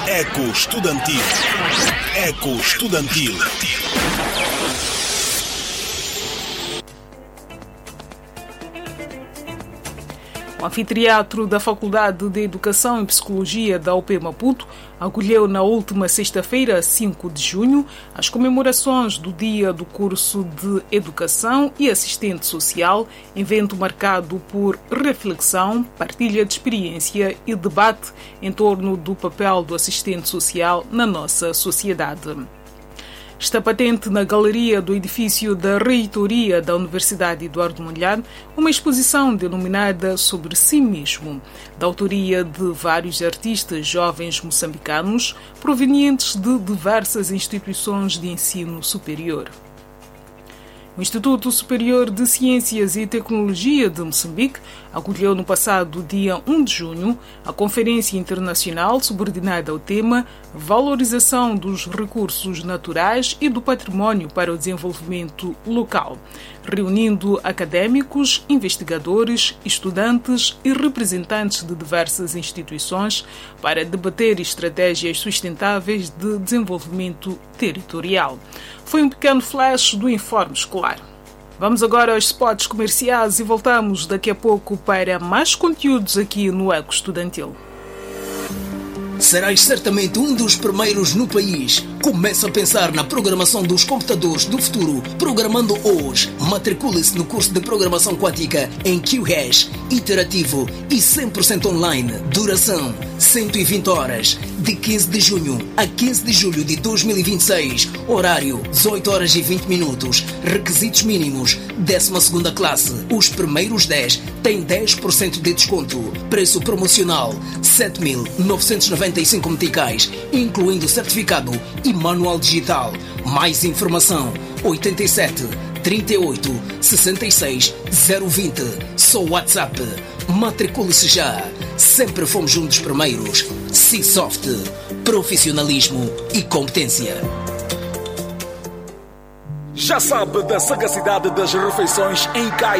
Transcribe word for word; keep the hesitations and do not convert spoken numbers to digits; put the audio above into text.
Eco Estudantil. Eco Estudantil. O anfiteatro da Faculdade de Educação e Psicologia da U P Maputo acolheu na última sexta-feira, cinco de junho, as comemorações do Dia do Curso de Educação e Assistente Social, evento marcado por reflexão, partilha de experiência e debate em torno do papel do assistente social na nossa sociedade. Está patente na galeria do edifício da Reitoria da Universidade Eduardo Mondlane uma exposição denominada Sobre Si Mesmo, da autoria de vários artistas jovens moçambicanos provenientes de diversas instituições de ensino superior. O Instituto Superior de Ciências e Tecnologia de Moçambique acolheu no passado dia um de junho a Conferência Internacional subordinada ao tema Valorização dos Recursos Naturais e do Património para o Desenvolvimento Local, reunindo académicos, investigadores, estudantes e representantes de diversas instituições para debater estratégias sustentáveis de desenvolvimento territorial. Foi um pequeno flash do informe escolar. Vamos agora aos spots comerciais e voltamos daqui a pouco para mais conteúdos aqui no Eco Estudantil. Serás certamente um dos primeiros no país. Começa a pensar na programação dos computadores do futuro. Programando hoje. Matricule-se no curso de Programação Quântica em QHash, iterativo e cem por cento online. Duração cento e vinte horas. De quinze de junho a quinze de julho de dois mil e vinte e seis. Horário dezoito horas e vinte minutos. Requisitos mínimos. décima segunda classe. Os primeiros dez têm dez por cento de desconto. Preço promocional sete mil novecentos e noventa e cinco meticais, incluindo certificado e manual digital. Mais informação oitenta e sete, trinta e oito, sessenta e seis, zero vinte. Só WhatsApp. Matricule-se já. Sempre fomos um dos primeiros. C-Soft. Profissionalismo e competência. Já sabe da sagacidade das refeições em Caio.